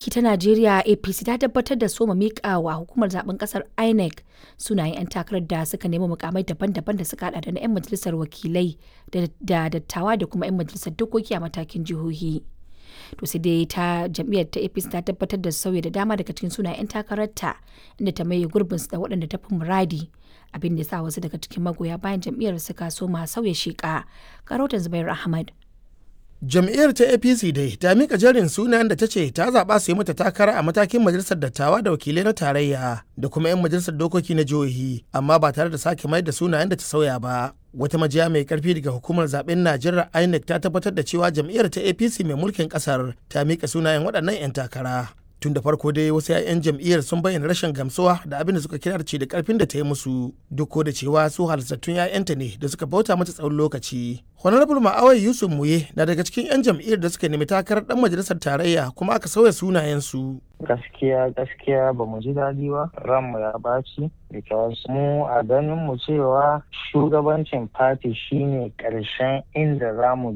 mulki ta Najeriya APC ta tabbatar da soma miƙa wa hukumar zaben kasar INEC sunayen 'yan takarar da suka nemi mukamai daban-daban da suka hada da na 'yan majalisar wakilai da dattawa da kuma 'yan majalisar dokoki a matakin jihohi. To sai dai ta jam'iyyar ta APC ta tabbatar da sauya da dama daga cikin sunayen 'yan takararta inda ta maye gurbinsu da waɗanda ta fi muradi, abin da ya sa wasu daga cikin magoya bayan jam'iyyar suka soma sauya sheƙa. Karotan Zubair Ahmad. Jam'iyyar ta APC dai ta mika jerin sunayen da ta ce ta zaɓa su yi mata takara a matakin majalisar dattawa da wakilai na tarayya da kuma 'yan majalisar dokoki na jihohi, amma ba tare da sake mai da sunayen da ta sauya ba. Wata majiya mai karfi daga hukumar zaben Najeriya INEC ta tabbatar da cewa jam'iyyar ta APC mai mulkin kasar ta mika sunayen waɗannan 'yan takara. Tun da farko dai wasu 'ya'yan jam'iyyar sun bayyana rashin gamsuwa da abin da suka kira da karfin da ta yi musu, duk da cewa su halittattun 'ya'yanta ne da suka bauta mata tsawon lokaci. Honorable Ma'awai Yusuf Muye na daga cikin 'yan jam'iyyar da suka nemi takarar dan majalisar tarayya kuma aka sauya sunayensu. Gaskiya ba mu ji daɗi ba, ranmu ya baci, because mu a ganin mu cewa shugabancin party shine ƙarshen inda za mu